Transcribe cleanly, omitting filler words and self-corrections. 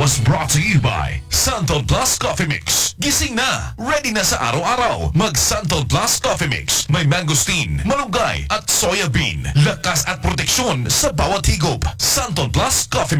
was brought to you by Santol Plus Coffee Mix. Gising na, ready na sa araw-araw. Mag Santol Plus Coffee Mix. May mangosteen, malunggay at soya bean. Lakas at proteksyon sa bawat higop. Santol Plus Coffee Mix.